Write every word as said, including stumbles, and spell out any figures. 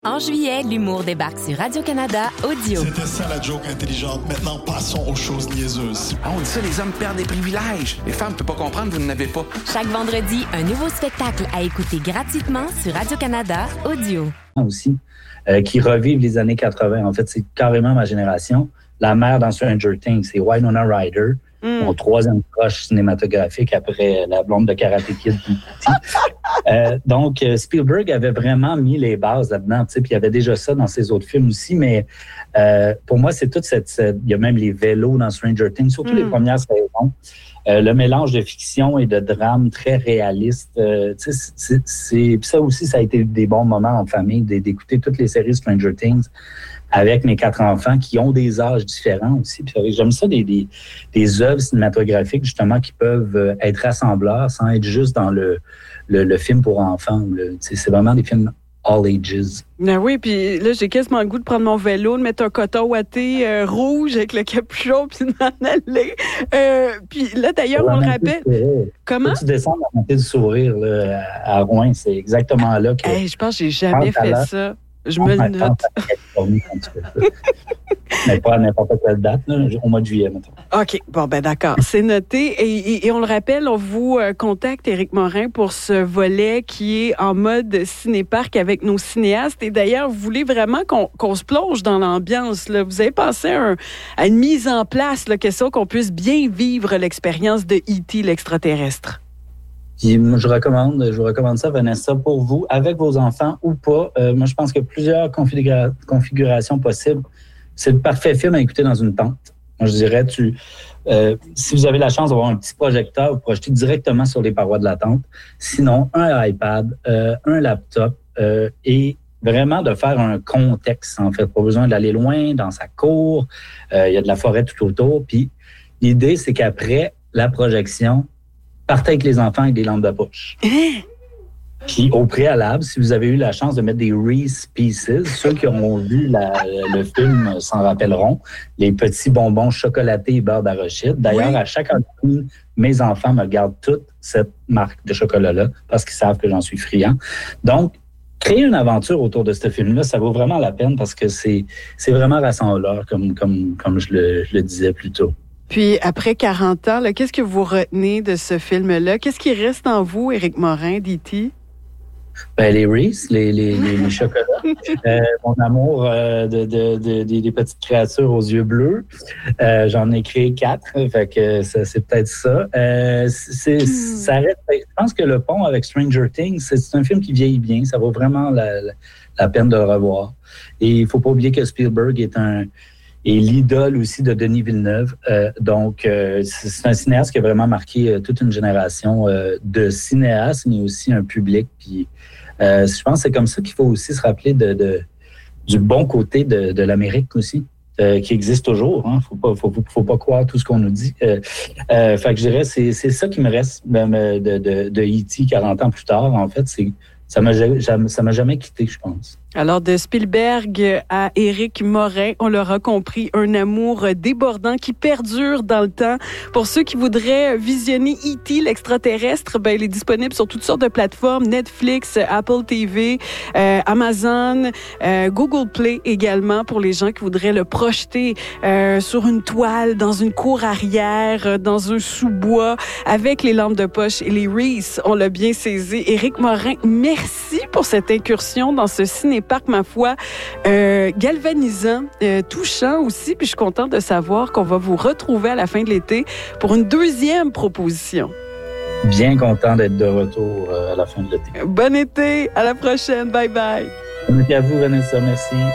En juillet, l'humour débarque sur Radio-Canada Audio. C'était ça la joke intelligente. Maintenant, passons aux choses niaiseuses. Ah, on dit ça, les hommes perdent des privilèges. Les femmes ne peuvent pas comprendre, vous n'en avez pas. Chaque vendredi, un nouveau spectacle à écouter gratuitement sur Radio-Canada Audio. Aussi, euh, qui revivent les années quatre-vingts. En fait, c'est carrément ma génération. La mère dans Stranger Things, c'est Winona Ryder. Mm. Mon troisième crush cinématographique après La blonde de Karate Kid. euh, donc, Spielberg avait vraiment mis les bases là-dedans. Puis il y avait déjà ça dans ses autres films aussi. Mais euh, pour moi, c'est toute cette, cette... Il y a même les vélos dans Stranger Things, surtout mm. les premières saisons. Euh, le mélange de fiction et de drame très réaliste. Euh, c'est, c'est, c'est... ça aussi, ça a été des bons moments en famille d'écouter toutes les séries Stranger Things avec mes quatre enfants qui ont des âges différents aussi. Puis j'aime ça, des, des, des œuvres cinématographiques, justement, qui peuvent être rassembleurs sans être juste dans le, le, le film pour enfants. Le, c'est vraiment des films all ages. Ben oui, puis là, j'ai quasiment le goût de prendre mon vélo, de mettre un coton ouaté euh, rouge avec le capuchon, puis de m'en aller. Euh, puis là, d'ailleurs, on le rappelle. Comment? Quand tu descends la montée du sourire là, à Rouen, c'est exactement là que... Hey, je pense que j'ai jamais fait ça. Je me le note. Mais pas à n'importe quelle date, là, au mois de juillet, mettons. OK. Bon, ben d'accord. C'est noté. Et, et, et on le rappelle, on vous euh, contacte, Éric Morin, pour ce volet qui est en mode ciné-parc avec nos cinéastes. Et d'ailleurs, vous voulez vraiment qu'on, qu'on se plonge dans l'ambiance, là. Vous avez pensé à, un, à une mise en place, là, question qu'on puisse bien vivre l'expérience de E T l'extraterrestre. Puis moi, je recommande, je vous recommande ça, Vanessa, pour vous, avec vos enfants ou pas. Euh, moi, je pense qu'il y a plusieurs configura- configurations possibles. C'est le parfait film à écouter dans une tente. Moi, je dirais, tu, euh, si vous avez la chance d'avoir un petit projecteur, vous projetez directement sur les parois de la tente. Sinon, un iPad, euh, un laptop euh, et vraiment de faire un contexte, en fait. Pas besoin d'aller loin dans sa cour. Euh, il y a de la forêt tout autour. Puis l'idée, c'est qu'après la projection, partez avec les enfants avec des lampes de poche. Puis au préalable, si vous avez eu la chance de mettre des Reese Pieces, ceux qui auront vu la, le film s'en rappelleront, les petits bonbons chocolatés et beurre d'arachide. D'ailleurs, oui. À chaque Halloween, mes enfants me gardent toute cette marque de chocolat-là parce qu'ils savent que j'en suis friand. Donc, créer une aventure autour de ce film-là, ça vaut vraiment la peine parce que c'est, c'est vraiment rassembleur, comme, comme, comme je le, je le disais plus tôt. Puis, après quarante ans, là, qu'est-ce que vous retenez de ce film-là? Qu'est-ce qui reste en vous, Éric Morin, d'E T? Ben, les Reese, les, les, les, les chocolats. euh, mon amour euh, de, de, de, de, des petites créatures aux yeux bleus. Euh, j'en ai créé quatre, fait que ça, c'est peut-être ça. Euh, c'est, ça reste, je pense que Le Pont avec Stranger Things, c'est, c'est un film qui vieillit bien. Ça vaut vraiment la, la, la peine de le revoir. Et il ne faut pas oublier que Spielberg est un... et l'idole aussi de Denis Villeneuve. Euh, donc, euh, c'est un cinéaste qui a vraiment marqué euh, toute une génération euh, de cinéastes, mais aussi un public. Puis, euh, je pense que c'est comme ça qu'il faut aussi se rappeler de, de, du bon côté de, de l'Amérique aussi, euh, qui existe toujours. Il hein. ne faut pas, faut, faut pas croire tout ce qu'on nous dit. Euh, euh, fait que je dirais, c'est, c'est ça qui me reste de, de, de, de E T quarante ans plus tard. En fait, c'est, ça m'a, ça m'a jamais quitté, je pense. Alors, de Spielberg à Éric Morin, on l'aura compris, un amour débordant qui perdure dans le temps. Pour ceux qui voudraient visionner E T l'extraterrestre, ben, il est disponible sur toutes sortes de plateformes, Netflix, Apple T V, euh, Amazon, euh, Google Play également, pour les gens qui voudraient le projeter euh, sur une toile, dans une cour arrière, dans un sous-bois, avec les lampes de poche et les Reese. On l'a bien saisi. Éric Morin, merci pour cette incursion dans ce ciné parc, ma foi, euh, galvanisant, euh, touchant aussi. Puis je suis contente de savoir qu'on va vous retrouver à la fin de l'été pour une deuxième proposition. Bien content d'être de retour euh, à la fin de l'été. Bon été, à la prochaine. Bye bye. Bon été à vous, Vanessa. Merci.